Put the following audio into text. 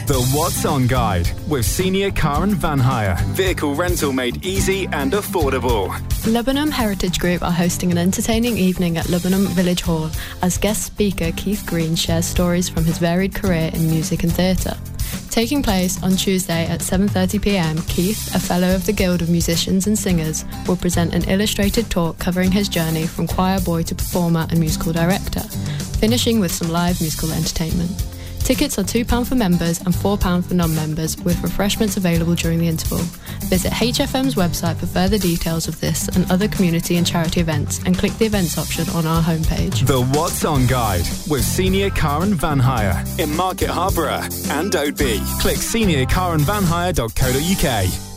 The What's On Guide with Senior Car and Van Hire. Vehicle rental made easy and affordable. Lubenham Heritage Group are hosting an entertaining evening at Lubenham Village Hall as guest speaker Keith Green shares stories from his varied career in music and theatre. Taking place on Tuesday at 7:30pm, Keith, a fellow of the Guild of Musicians and Singers, will present an illustrated talk covering his journey from choir boy to performer and musical director, finishing with some live musical entertainment. Tickets are £2 for members and £4 for non-members, with refreshments available during the interval. Visit HFM's website for further details of this and other community and charity events, and click the events option on our homepage. The What's On Guide with Senior Car and Van Hire in Market Harborough and Oadby. Click seniorcarandvanhire.co.uk.